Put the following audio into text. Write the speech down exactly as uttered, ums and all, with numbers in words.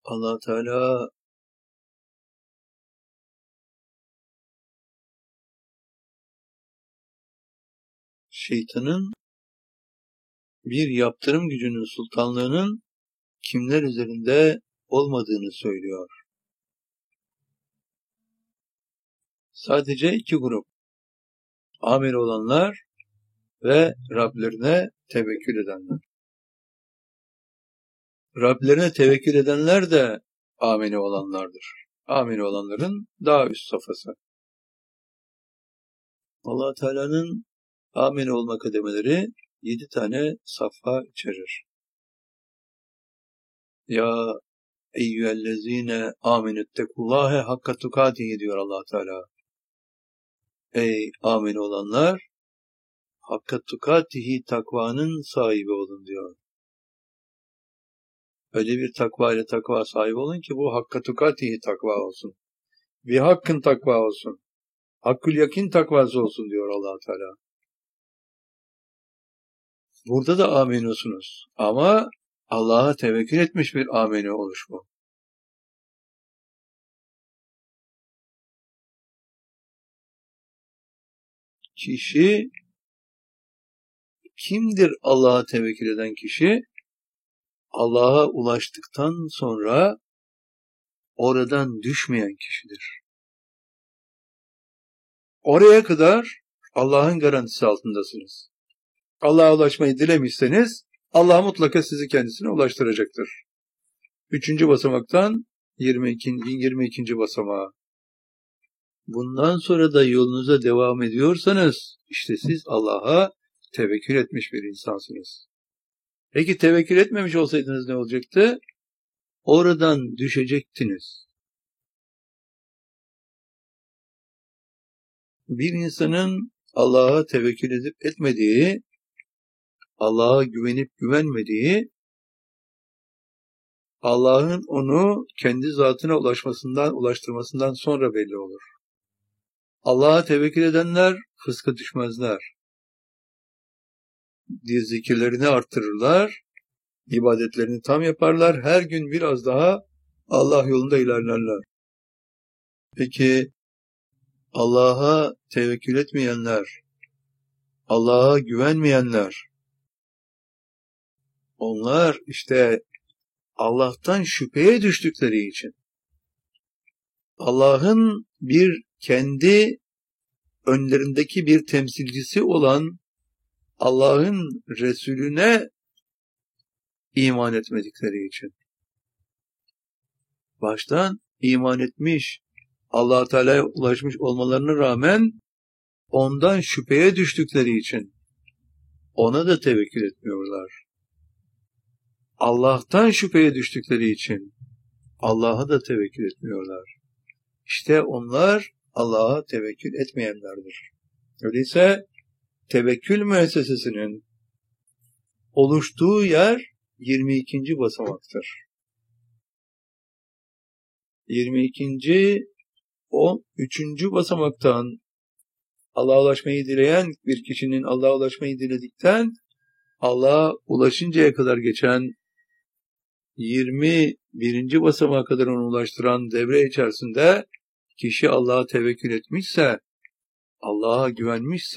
Allah Teala şeytanın bir yaptırım gücünün, sultanlığının kimler üzerinde olmadığını söylüyor. Sadece iki grup. Amir olanlar ve Rablerine tevekkül edenler. Rablerine tevekkül edenler de amini olanlardır. Amini olanların daha üst safhası. Allah Teala'nın amini olma kademeleri yedi tane safha içerir. Ya eyyühellezine aminüttekullâhe hakka tukâtihi diyor Allah Teala. Ey amin olanlar, hakka tukâtihi takvanın sahibi olun diyor. Öyle bir takva ile takva sahibi olun ki bu hakka tukâtihi takva olsun. Bir hakkın takva olsun. Hakkül yakin takvası olsun diyor Allah Teala. Burada da aminusunuz. Ama Allah'a tevekkül etmiş bir amini oluş bu. Kişi kimdir Allah'a tevekkül eden kişi? Allah'a ulaştıktan sonra oradan düşmeyen kişidir. Oraya kadar Allah'ın garantisi altındasınız. Allah'a ulaşmayı dilemişseniz Allah mutlaka sizi kendisine ulaştıracaktır. Üçüncü basamaktan yirmi ikinci. yirmi ikinci basamağa. Bundan sonra da yolunuza devam ediyorsanız işte siz Allah'a tevekkül etmiş bir insansınız. Peki tevekkül etmemiş olsaydınız ne olacaktı? Oradan düşecektiniz. Bir insanın Allah'a tevekkül edip etmediği, Allah'a güvenip güvenmediği, Allah'ın onu kendi zatına ulaşmasından, ulaştırmasından sonra belli olur. Allah'a tevekkül edenler fıska düşmezler. Zikirlerini arttırırlar, ibadetlerini tam yaparlar, her gün biraz daha Allah yolunda ilerlerler. Peki Allah'a tevekkül etmeyenler, Allah'a güvenmeyenler, onlar işte Allah'tan şüpheye düştükleri için, Allah'ın bir kendi önlerindeki bir temsilcisi olan Allah'ın Resulüne iman etmedikleri için, baştan iman etmiş, Allah Teala'ya ulaşmış olmalarına rağmen ondan şüpheye düştükleri için ona da tevekkül etmiyorlar. Allah'tan şüpheye düştükleri için Allah'a da tevekkül etmiyorlar. İşte onlar Allah'a tevekkül etmeyenlerdir. Öyleyse tevekkül müessesesinin oluştuğu yer yirmi ikinci basamaktır. yirmi ikinci on üçüncü basamaktan Allah'a ulaşmayı dileyen bir kişinin Allah'a ulaşmayı diledikten Allah'a ulaşıncaya kadar geçen yirmi birinci basamağa kadar onu ulaştıran devre içerisinde kişi Allah'a tevekkül etmişse, Allah'a güvenmişse,